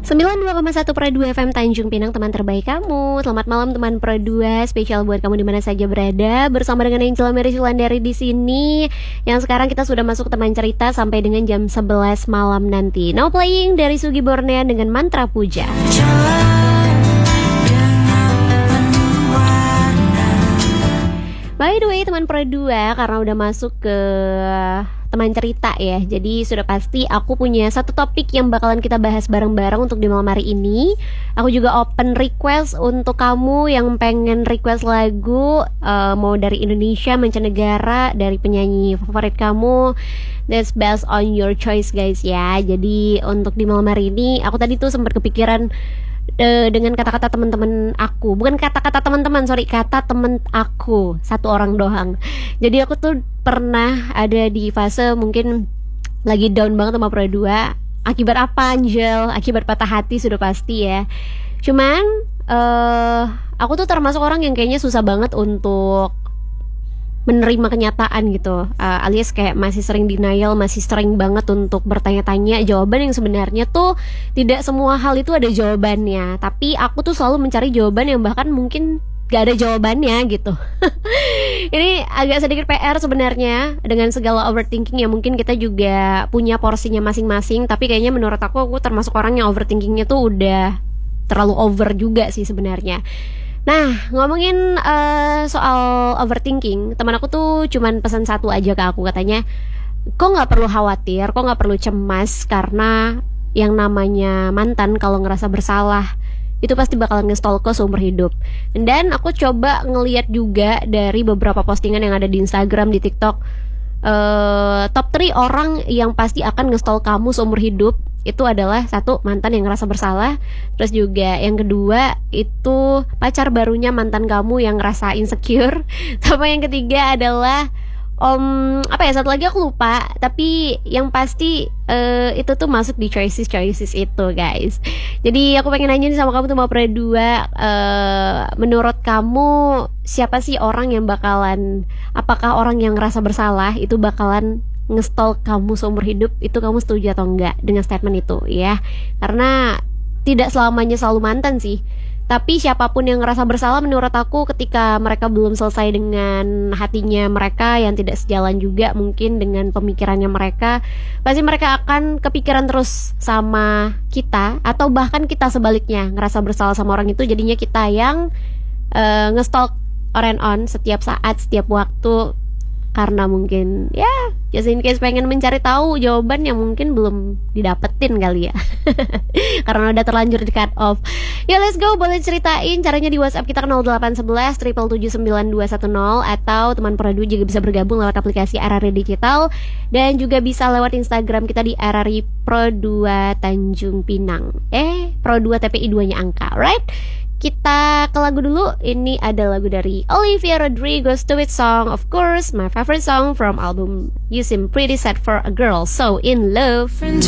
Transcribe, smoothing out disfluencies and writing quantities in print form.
92,1 Pro 2 FM Tanjung Pinang, teman terbaik kamu. Selamat malam teman Pro 2, spesial buat kamu di mana saja berada. Bersama dengan Angela Mary Sulandari di sini. Yang sekarang kita sudah masuk teman cerita sampai dengan jam 11 malam nanti. Now playing dari Sugi Bornea dengan Mantra Puja. By the way teman Pro 2, karena udah masuk ke teman cerita ya, jadi sudah pasti aku punya satu topik yang bakalan kita bahas bareng-bareng untuk di malam hari ini. Aku juga open request untuk kamu yang pengen request lagu, mau dari Indonesia, mancanegara, dari penyanyi favorit kamu. That's based on your choice guys ya. Jadi untuk di malam hari ini, aku tadi tuh sempat kepikiran dengan kata-kata teman-teman aku, bukan kata-kata teman-teman, sorry, kata temen aku, satu orang doang. Jadi aku tuh pernah ada di fase mungkin lagi down banget sama Pro 2. Akibat apa Angel? Akibat patah hati sudah pasti ya. Cuman aku tuh termasuk orang yang kayaknya susah banget untuk menerima kenyataan gitu, alias kayak masih sering denial, masih sering banget untuk bertanya-tanya jawaban yang sebenarnya tuh tidak semua hal itu ada jawabannya. Tapi aku tuh selalu mencari jawaban yang bahkan mungkin gak ada jawabannya gitu. Ini agak sedikit PR sebenarnya dengan segala overthinking ya. Mungkin kita juga punya porsinya masing-masing, tapi kayaknya menurut aku termasuk orang yang overthinkingnya tuh udah terlalu over juga sih sebenarnya. Nah, ngomongin soal overthinking, teman aku tuh cuman pesan satu aja ke aku, katanya, kok gak perlu khawatir, kok gak perlu cemas, karena yang namanya mantan kalau ngerasa bersalah itu pasti bakalan nge-stalk kok seumur hidup. Dan aku coba ngeliat juga dari beberapa postingan yang ada di Instagram, di TikTok, top 3 orang yang pasti akan nge-stalk kamu seumur hidup itu adalah satu, mantan yang ngerasa bersalah. Terus juga yang kedua itu pacar barunya mantan kamu yang ngerasa insecure. Sama yang ketiga adalah satu lagi aku lupa. Tapi yang pasti itu tuh masuk di choices itu guys. Jadi aku pengen nanya nih sama kamu tuh mau Pro 2, menurut kamu siapa sih orang yang bakalan, apakah orang yang ngerasa bersalah itu bakalan nge-stalk kamu seumur hidup? Itu kamu setuju atau enggak dengan statement itu ya? Karena tidak selamanya selalu mantan sih, tapi siapapun yang ngerasa bersalah menurut aku ketika mereka belum selesai dengan hatinya mereka yang tidak sejalan juga mungkin dengan pemikirannya mereka, pasti mereka akan kepikiran terus sama kita, atau bahkan kita sebaliknya ngerasa bersalah sama orang itu, jadinya kita yang nge-stalk on and on setiap saat, setiap waktu, karena mungkin ya just in case pengen mencari tahu jawaban yang mungkin belum didapetin kali ya. Karena udah terlanjur di cut off. Ya let's go, boleh ceritain caranya di WhatsApp kita ke 0811 7779210, atau teman Pro 2 juga bisa bergabung lewat aplikasi RRI Digital, dan juga bisa lewat Instagram kita di RRI Pro 2 Tanjung Pinang. Pro 2 TPI 2-nya angka, right? Kita ke lagu dulu. Ini ada lagu dari Olivia Rodrigo, Stupid Song, of course, my favorite song from album You Seem Pretty Sad for a Girl So In Love.